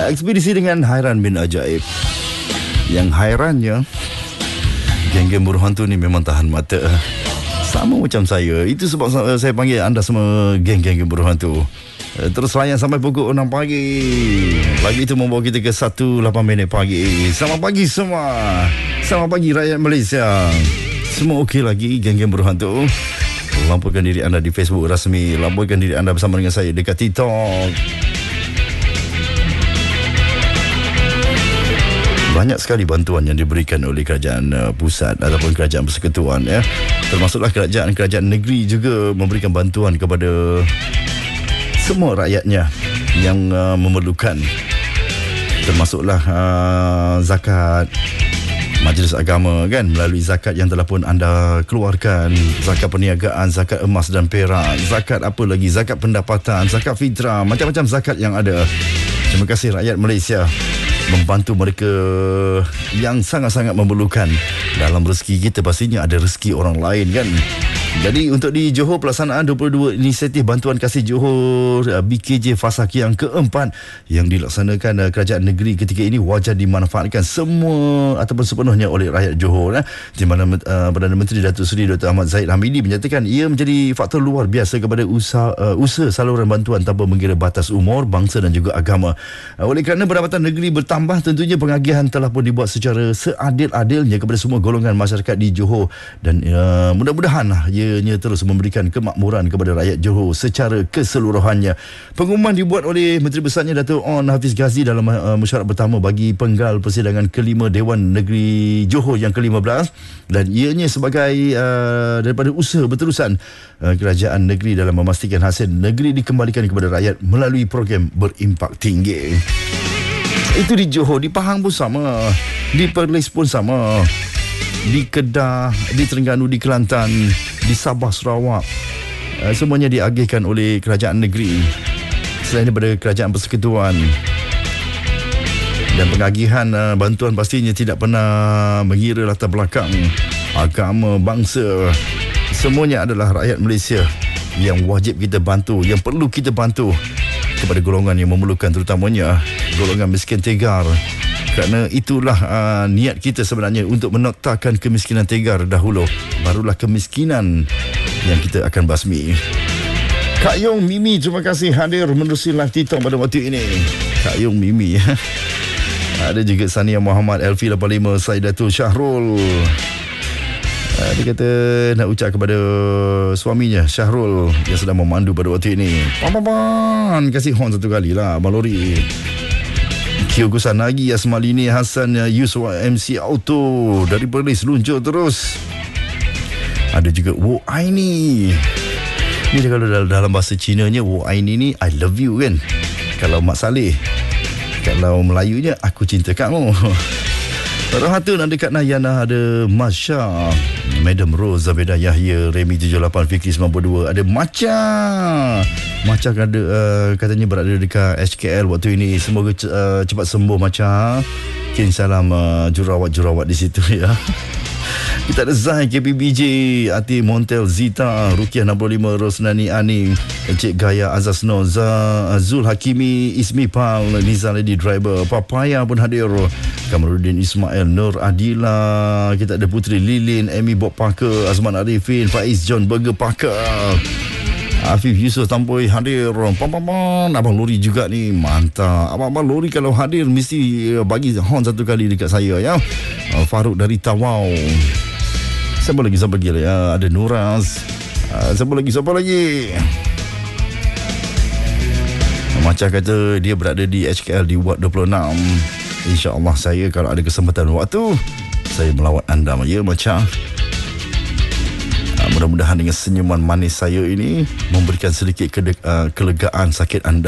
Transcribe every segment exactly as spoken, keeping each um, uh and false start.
Ekspedisi dengan hairan bin ajaib. Yang hairannya, geng-geng buruh hantu ni memang tahan mata. Sama macam saya. Itu sebab saya panggil anda semua geng-geng buruh hantu. Terus layan sampai pukul enam pagi. Lagi itu membawa kita ke satu lapan minit pagi. Selamat pagi semua. Selamat pagi rakyat Malaysia. Semua okey lagi geng-geng buruh hantu? Lampaikan diri anda di Facebook rasmi. Lampaikan diri anda bersama dengan saya dekat TikTok. Banyak sekali bantuan yang diberikan oleh kerajaan uh, pusat ataupun kerajaan persekutuan, ya. Termasuklah kerajaan-kerajaan negeri juga memberikan bantuan kepada semua rakyatnya yang uh, memerlukan. Termasuklah uh, zakat majlis agama, kan, melalui zakat yang telah pun anda keluarkan, zakat perniagaan, zakat emas dan perak, zakat apa lagi, zakat pendapatan, zakat fitrah, macam-macam zakat yang ada. Terima kasih rakyat Malaysia membantu mereka yang sangat-sangat memerlukan. Dalam rezeki kita pastinya ada rezeki orang lain, kan. Jadi untuk di Johor, pelaksanaan dua puluh dua inisiatif bantuan kasih Johor B K J fasa yang keempat yang dilaksanakan kerajaan negeri ketika ini wajar dimanfaatkan semua ataupun sepenuhnya oleh rakyat Johor, eh. Di mana uh, Perdana Menteri Datuk Seri Doktor Ahmad Zahid Hamidi menyatakan ia menjadi faktor luar biasa kepada usaha, uh, usaha saluran bantuan tanpa mengira batas umur, bangsa dan juga agama. Uh, oleh kerana pendapatan negeri bertambah, tentunya pengagihan telah pun dibuat secara seadil-adilnya kepada semua golongan masyarakat di Johor, dan uh, mudah-mudahan lah ianya terus memberikan kemakmuran kepada rakyat Johor secara keseluruhannya. Pengumuman dibuat oleh Menteri Besarnya Datuk On Hafiz Ghazi dalam uh, mesyuarat pertama bagi penggal persidangan kelima Dewan Negeri Johor yang kelima belas, dan ianya sebagai uh, daripada usaha berterusan uh, kerajaan negeri dalam memastikan hasil negeri dikembalikan kepada rakyat melalui program berimpak tinggi. Itu di Johor. Di Pahang pun sama, di Perlis pun sama, di Kedah, di Terengganu, di Kelantan, di Sabah, Sarawak, uh, semuanya diagihkan oleh kerajaan negeri selain daripada kerajaan persekutuan. Dan pengagihan uh, bantuan pastinya tidak pernah mengira latar belakang, agama, bangsa. Semuanya adalah rakyat Malaysia yang wajib kita bantu, yang perlu kita bantu kepada golongan yang memerlukan, terutamanya golongan miskin tegar. Kerana itulah uh, niat kita sebenarnya, untuk menoktakan kemiskinan tegar dahulu, barulah kemiskinan yang kita akan basmi. Kak Yong Mimi, terima kasih hadir menerusi live TikTok pada waktu ini. Kak Yong Mimi. Ada juga Sania Muhammad, Elfi lapan lima, Saidatul Syahrul. Uh, dia kata nak ucap kepada suaminya Syahrul yang sedang memandu pada waktu ini. Pan-pan-pan, kasih horn satu kali lah Abang Lori. Kyo Kusanagi, Asmalini Hassan, Yusuf M C Auto dari Perlis luncur terus. Ada juga Wo Aini. Ni kalau dalam bahasa Cinanya, Wo Aini ni I love you, kan. Kalau Mak Saleh, kalau Melayunya aku cinta kamu. Rahatun ada Kak Nayana, ada Masya, Madam Rose, Zabeda Yahya, Remy tujuh lapan, Fikri sembilan puluh dua, ada Macha. Macha ada, uh, katanya berada dekat H K L waktu ini. Semoga uh, cepat sembuh Macha. Kirim salam uh, jurawat-jurawat di situ, ya. Kita ada Zai, K P B J, Ati Montel, Zita, Rukiah enam puluh lima, Rosnani Ani, Encik Gaya, Azaz Noza, Zul Hakimi, Ismi Pal, Liza Lady Driver, Papaya pun hadir, Kamarudin Ismail, Nur Adila. Kita ada Putri Lilin, Amy Bob Parker, Azman Arifin, Faiz John Burger Parker, Afif Yusof Tampoi hadir. Pam-pam-pam. Abang Lori juga ni, mantap. Abang-abang Lori kalau hadir mesti bagi horn satu kali dekat saya, ya. Faruk dari Tawau. Siapa lagi, siapa lagi, ya? Ada Nuraz. Siapa lagi, siapa lagi? Macam kata dia berada di H K L di Ward dua puluh enam. InsyaAllah saya kalau ada kesempatan waktu, saya melawat anda, ya Macam. Mudah-mudahan dengan senyuman manis saya ini memberikan sedikit kede- uh, kelegaan sakit anda.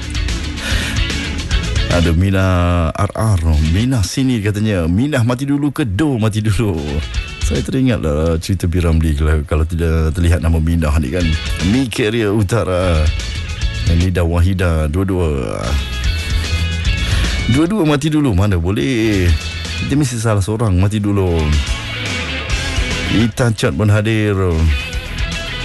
Ada Mina R R, Minah sini katanya. Minah mati dulu ke Do mati dulu? Saya teringatlah cerita P. Ramlee kalau, kalau tidak terlihat nama Minah ni, kan. Mi Carrier Utara, Nida Wahida, dua-dua. Dua-dua mati dulu, mana boleh. Dia mesti salah seorang mati dulu. Ita Chat pun hadir.